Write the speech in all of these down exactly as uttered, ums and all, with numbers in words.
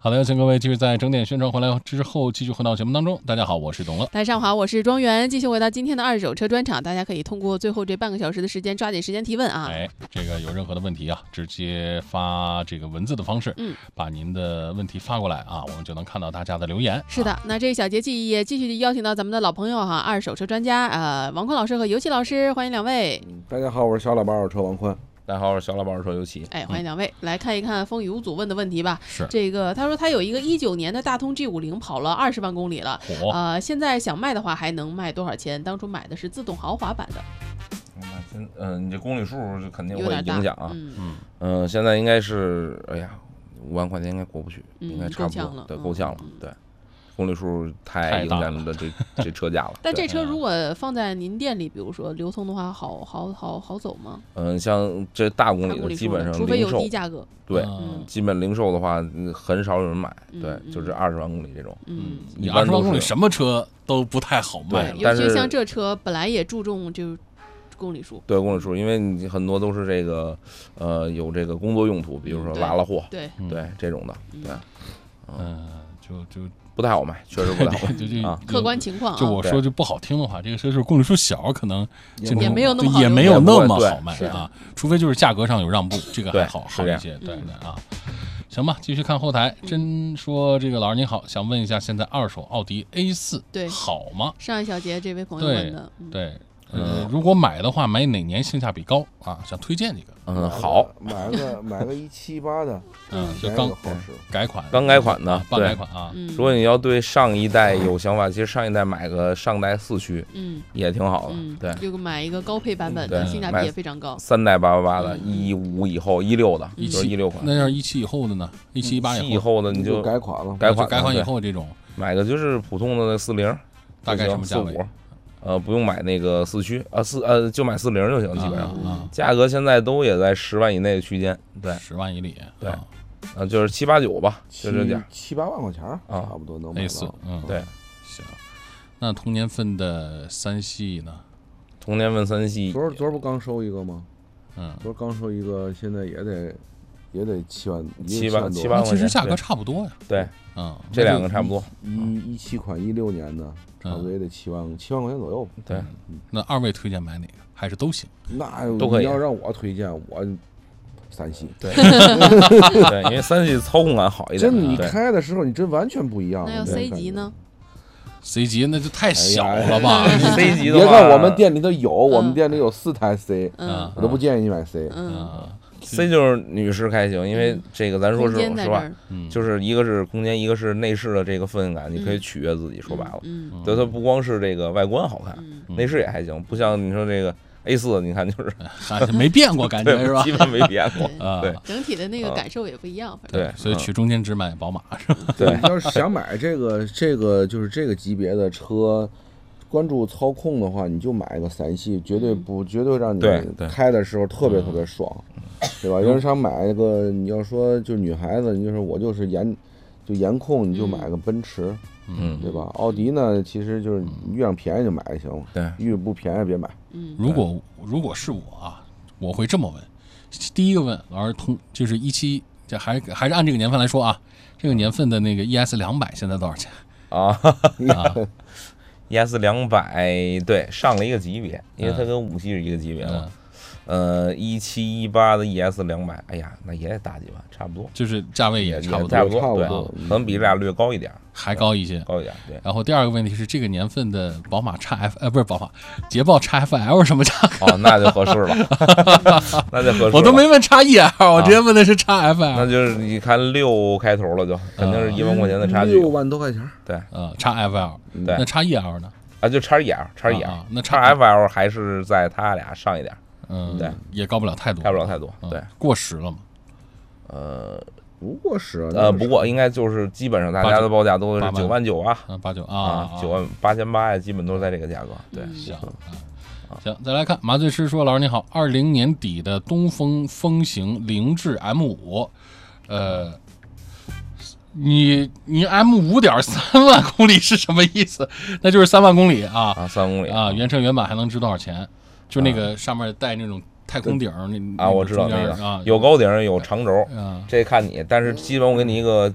好的，有请各位继续在整点宣传回来之后继续回到节目当中。大家好，我是董乐。 大家上午好，我是庄园。继续回到今天的二手车专场，大家可以通过最后这半个小时的时间抓紧时间提问啊。 哎，这个有任何的问题啊，直接发这个文字的方式， 嗯， 把您的问题发过来啊，我们就能看到大家的留言。 是的， 啊、 那这一小节气也继续邀请到咱们的老朋友哈，二手车专家呃王坤老师和尤其老师，欢迎两位。 大家好，我是小喇叭二手车王坤。 大家好，我是小老板说尤其。 哎，欢迎两位、嗯、来看一看风雨无阻问的问题吧。 是这个，他说他有一个一九年的大通 G 五零，跑了二十万公里了，呃，现在想卖的话还能卖多少钱？当初买的是自动豪华版的。 那真，嗯，你这公里数就肯定会影响啊。 嗯嗯、呃，现在应该是，哎呀，五万块钱应该过不去， 嗯、 应该差不多， 了对，够呛了， 嗯、 对。公里数太影响了这这车价了。 但这车如果放在您店里，比如说流通的话，好好好好走吗？ 嗯，像这大公里的基本上除非有低价格， 对， 嗯、 基本零售的话很少有人买，对， 嗯、 就这二十万公里这种。 嗯， 你二十万公里什么车都不太好卖， 尤其像这车本来也注重就公里数， 对公里数，因为你很多都是这个呃有这个工作用途，比如说拉拉货， 对对这种的，对， 嗯，就就。 不太好卖，确实不太好卖。 就就啊， 客观情况、啊， 就我说就不好听的话，这个车就是公里数小，可能也没有那么好， 也没有那么好卖啊。 除非就是价格上有让步，这个还好好一些。对对啊，行吧，继续看后台。真说这个老师您好，想问一下，现在二手奥迪 A 四 对好吗？ 上一小节这位朋友问的， 对。对呃，如果买的话，买哪年性价比高啊？想推荐几个。 嗯，好， 买个买个一七八的， 嗯，就刚改款， 刚改款的， 半改款啊。 嗯、 如果你要对上一代有想法，其实上一代买个上代四驱，嗯，也挺好的。 嗯、 对， 就买一个高配版本的，性价比也非常高。 三代八八八的，一五以后，一六的，就是一六款。 那要是一七以后的呢？一七一八以后的你就改款了， 改款改款以后这种， 买个就是普通的四零， 大概什么价位？ 呃，不用买那个四驱啊，四呃就买四零就行，基本上， 啊、 价格现在都也在十万以内的区间，对， 十万以里， 对，啊、呃，就是七八九吧，就这价， 七八万块钱啊，差不多能买到。 A 四，嗯， 对， 行。那同年份的三系呢？ 同年份三系， 昨儿昨儿不刚收一个吗？ 嗯， 昨儿刚收一个，现在也得也得七万七万七万， 其实价格差不多呀。 对， 嗯， 这两个差不多， 一一七款一六年的。差不多也得七万七万块钱左右。 对、 嗯，那二位推荐买哪个？还是都行？ 那都可以。 你要让我推荐，我三系。 对，对，因为三系操控感好一点。 真的，你开的时候你真完全不一样。 那要 C 级呢 ？C 级那就太小了吧、 哎、？C 级的别看我们店里头有，我们店里有四台 C， 嗯， 我都不建议你买 C。 嗯。 C 就是女士开行，因为这个咱说实实话， 嗯、 就是一个是空间，一个是内饰的这个氛围感，你可以取悦自己。说白了， 嗯， 对，它不光是这个外观好看， 嗯、 内饰也还行，不像你说这个 A 四，你看就是没变过感觉是吧？ 基本没变过啊， 对， 整体的那个感受也不一样。 对， 所以取中间值买宝马是吧？ 对， 要是想买这个这个就是这个级别的车。关注操控的话，你就买个三系，绝对不绝对让你开的时候特别特别爽，对吧？要是想买一个，你要说就女孩子，你就说我就是颜就颜控，你就买个奔驰， 嗯， 对吧？奥迪呢，其实就是遇上便宜就买就行了， 对， 遇不便宜别买。 嗯， 如果如果是我啊，我会这么问：第一个问老师同就是一七，这还还是按这个年份来说啊，这个年份的那个 E S 两百现在多少钱啊？ 啊 E S 两百对上了一个级别，因为它跟五系是一个级别嘛。嗯、呃，一七一八的 E S 两百，哎呀，那也得大几万，差不多， 就是价位也差不多， 差不多，对， 嗯、 可能比这俩略高一点， 还高一些， 高一点。对。 然后第二个问题是，这个年份的宝马 X F 呃不是宝马，捷豹 X F L 什么价格？ 哦，那就合适了，那就合适了。 我都没问 X E L， 我直接问的是 X F L。 那就是你看六开头了就，肯定是一万块钱的差距， 六万多块钱。 对， 呃 ，X F L， 对， 那 X E L 呢？ 啊，就 X E L，X E L， 那 X F L 还是在它俩上一点， 嗯， 对， 也高不了太多， 高不了太多，对， 过时了吗？ 呃， 不过时， 呃，不过应该就是基本上大家的报价都是九万九啊， 八九啊，九万八千八呀，基本都是在这个价格，对， 行啊，行，再来看麻醉师说，老师你好，二零年底的东风风行凌志 M 五，呃。你你 M 五点三万公里是什么意思？那就是三万公里啊啊，三公里啊，原车原版还能值多少钱？就那个上面带那种太空顶那啊，我知道那个啊， 有高顶有长轴啊， 这看你，但是基本我给你一个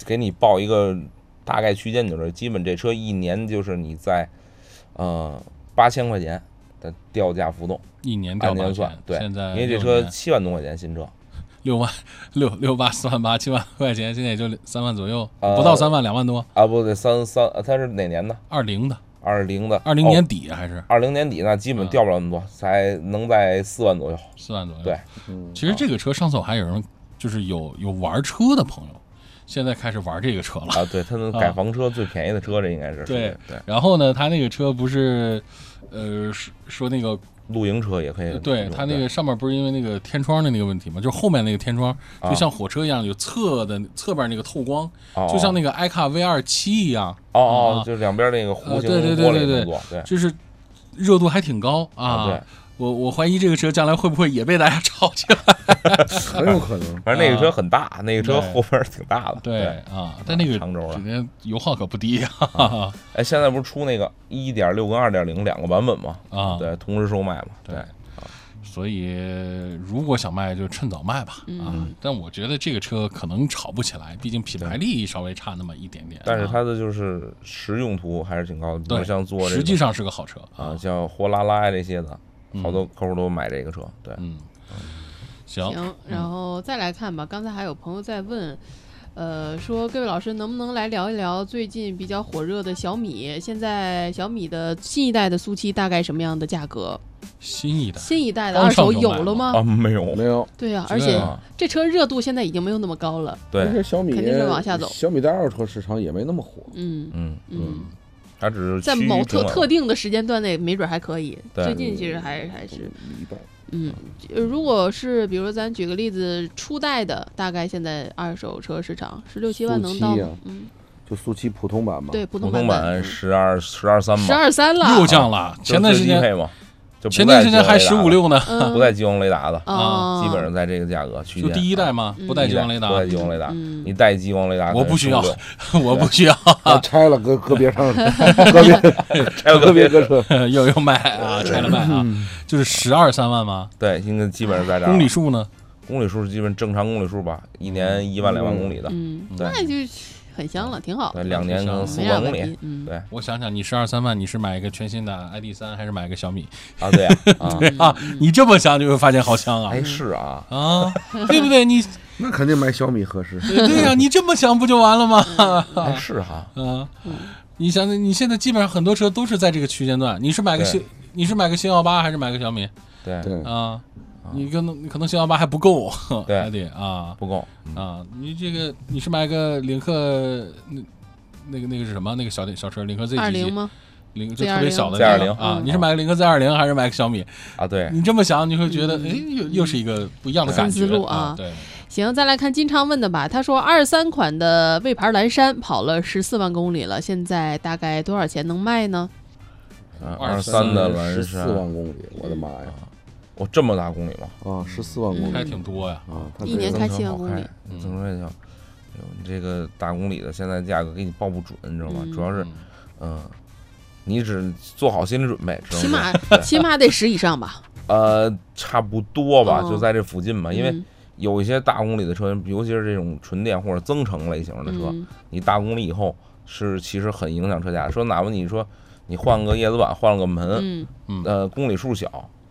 给你报一个大概区间，就是基本这车一年就是你在呃八千块钱的掉价浮动， 一年掉按年算，对， 现在因为这车七万多块钱新车， 六万六六八四万八七万块钱，现在也就三万左右， 呃、 不到三万两万多啊，不对，三三，它是哪年的？ 二零的， 二零的， 二零年底还是二零年底，那基本掉不了那么多，才能在四万左右， 四万左右。 对， 其实这个车上次我还有人就是有有玩车的朋友，现在开始玩这个车了啊，对，它能改房车最便宜的车，这应该是对对。 然后呢，他那个车不是，呃，说说那个。 露营车也可以， 对它那个上面不是因为那个天窗的那个问题吗？就是后面那个天窗就像火车一样，有侧的侧边那个透光，就像那个i 卡 V 二七一样。 哦哦，就两边那个弧形玻璃对对对对， 就是热度还挺高啊。 对， 我我怀疑这个车将来会不会也被大家炒起来， 很有可能。 反正那个车很大，那个车后边挺大的。 对啊，但那个长轴的， 油耗可不低啊。哎，现在不是出那个一点六跟二点零两个版本吗？ 啊， 对，同时售卖嘛。 对。所以，如果想卖，就趁早卖吧。啊，但我觉得这个车可能炒不起来，毕竟品牌力稍微差那么一点点。 但是它的就是实用途还是挺高的，比如像做实际上是个好车啊，像货拉拉这些的，好多客户都买这个车。对， 嗯，行行，然后再来看吧。刚才还有朋友在问。呃，说各位老师能不能来聊一聊最近比较火热的小米？现在小米的新一代的苏七大概什么样的价格？ 新一代， 新一代的二手有了吗？ 啊，没有， 没有。 对啊，而且这车热度现在已经没有那么高了。 对， 而且小米肯定是往下走。 小米在二手车市场也没那么火。 嗯嗯嗯， 它只是在某特特定的时间段内，没准还可以。 对， 最近其实还还是一半。 嗯，如果是比如咱举个例子，初代的大概现在二手车市场是六七万能到吗？嗯， 就苏七普通版嘛。 对， 普通版十二十二三嘛， 十二三了， 又降了。前段时间配嘛， 前段时间还十五六呢， 不带激光雷达的啊， 基本上在这个价格区间。 就第一代嘛，不带激光雷达， 不带激光雷达，你带激光雷达， 我不需要，我不需要， 拆了搁搁边上，搁边拆了搁别搁车， 又又卖啊，拆了卖啊，就是十二三万吗？ 对，应该基本上在这儿。 公里数呢？ 公里数基本正常公里数吧，一年一万两万公里的， 嗯，那就很香了，挺好。 对，两年可能四万公里。 嗯， 对， 我想想，你十二三万，你是买一个全新的 I D 三，还是买一个小米？ 啊，对呀， 对啊，你这么想就会发现好香啊！ 哎，是啊， 啊，对不对？你那肯定买小米合适。 对呀，你这么想不就完了吗？ 哎，是哈， 啊，你想，你现在基本上很多车都是在这个区间段，你是买个新，你是买个星耀八，还是买个小米？ 对对啊。你可能你可能星耀八还不够， 对， 还得啊不够啊！你这个你是买个领克那那个那个是什么？那个小小车领克 Z 二零吗？ 领就特别小的 Z 二零啊！你是买个领克 Z 二零还是买个小米啊？对， 你这么想，你会觉得哎，又又是一个不一样的感觉啊！ 对， 行，再来看金昌问的吧。他说，二三款的魏牌蓝山跑了十四万公里了，现在大概多少钱能卖呢？ 二三的蓝山十四万公里，我的妈呀！ 哦，这么大公里吗？ 啊，十四万公里， 还挺多呀！ 啊， 一年开七万公里， 增程也行。你这个大公里的现在价格给你报不准，你知道吗？主要是，嗯，你只做好心理准备， 起码起码得十以上吧？ 呃，差不多吧，就在这附近吧。因为有一些大公里的车，尤其是这种纯电或者增程类型的车，你大公里以后是其实很影响车价。说哪怕你说你换个叶子板，换了个门，呃，公里数小。